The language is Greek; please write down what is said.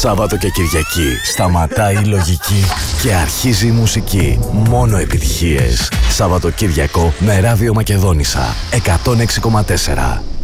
Σάββατο και Κυριακή σταματάει η λογική και αρχίζει η μουσική. Μόνο επιτυχίες. Σάββατο Κυριακό με Ράδιο Μακεδόνισσα 106,4.